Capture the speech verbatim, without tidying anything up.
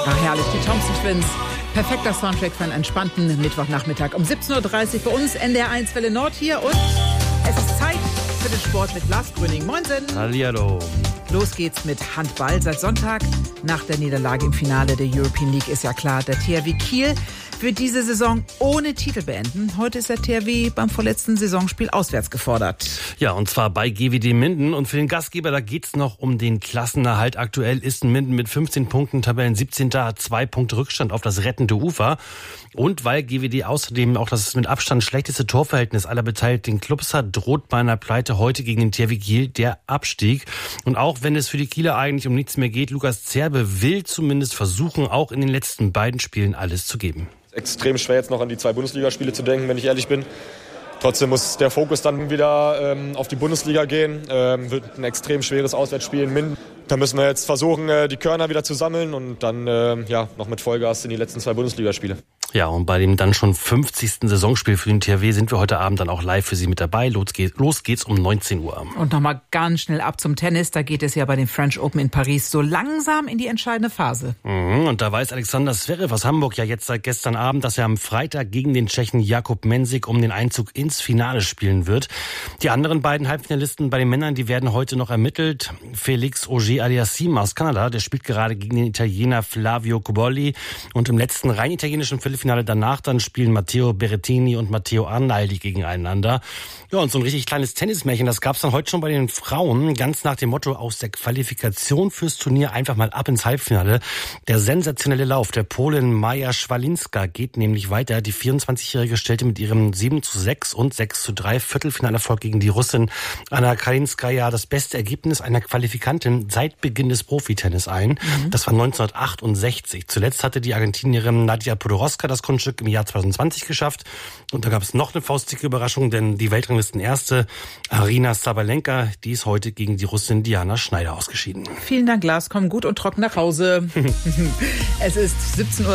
Ach, herrlich, die Thompson Twins. Perfekter Soundtrack für einen entspannten Mittwochnachmittag. Um siebzehn Uhr dreißig bei uns N D R eins Welle Nord hier. Und es ist Zeit für den Sport mit Lars Gröning. Moinsen. Hallihallo. Los geht's mit Handball. Seit Sonntag nach der Niederlage im Finale der European League ist ja klar, der T H W Kiel wird diese Saison ohne Titel beenden. Heute ist der T H W beim vorletzten Saisonspiel auswärts gefordert. Ja, und zwar bei G W D Minden. Und für den Gastgeber, da geht's noch um den Klassenerhalt. Aktuell ist Minden mit fünfzehn Punkten Tabellen siebzehnter hat zwei Punkte Rückstand auf das rettende Ufer. Und weil G W D außerdem auch das mit Abstand schlechteste Torverhältnis aller beteiligten Clubs hat, droht bei einer Pleite heute gegen den T H W Kiel der Abstieg. Und auch wenn es für die Kieler eigentlich um nichts mehr geht, Lukas Zerbe will zumindest versuchen, auch in den letzten beiden Spielen alles zu geben. Extrem schwer jetzt noch an die zwei Bundesligaspiele zu denken, wenn ich ehrlich bin. Trotzdem muss der Fokus dann wieder ähm, auf die Bundesliga gehen. Ähm, wird ein extrem schweres Auswärtsspiel in Minden. Da müssen wir jetzt versuchen, äh, die Körner wieder zu sammeln und dann äh, ja, noch mit Vollgas in die letzten zwei Bundesligaspiele. Ja, und bei dem dann schon fünfzigsten Saisonspiel für den T H W sind wir heute Abend dann auch live für Sie mit dabei. Los geht's, los geht's um neunzehn Uhr. Und nochmal ganz schnell ab zum Tennis. Da geht es ja bei den French Open in Paris so langsam in die entscheidende Phase. Mhm, und da weiß Alexander Zverev aus Hamburg ja jetzt seit gestern Abend, dass er am Freitag gegen den Tschechen Jakub Mensik um den Einzug ins Finale spielen wird. Die anderen beiden Halbfinalisten bei den Männern, die werden heute noch ermittelt. Felix Auger-Aliassime aus Kanada, der spielt gerade gegen den Italiener Flavio Cobolli. Und im letzten rein italienischen Viertelfinale danach dann spielen Matteo Berrettini und Matteo Arnaldi gegeneinander. Ja, und so ein richtig kleines Tennismärchen, das gab's dann heute schon bei den Frauen, ganz nach dem Motto aus der Qualifikation fürs Turnier einfach mal ab ins Halbfinale. Der sensationelle Lauf der Polin Maja Schwalinska geht nämlich weiter. Die vierundzwanzigjährige stellte mit ihrem sieben zu sechs und sechs zu drei Viertelfinalerfolg gegen die Russin Anna Kalinskaya das beste Ergebnis einer Qualifikantin seit Beginn des Profitennis ein. Mhm. Das war neunzehnhundertachtundsechzig. Zuletzt hatte die Argentinierin Nadia Podoroska das Kunststück im Jahr zweitausendzwanzig geschafft. Und da gab es noch eine faustdicke Überraschung, denn die Weltranglistenerste Aryna Sabalenka, die ist heute gegen die Russin Diana Schneider ausgeschieden. Vielen Dank, Lars. Komm gut und trocken nach Hause. Es ist siebzehn Uhr.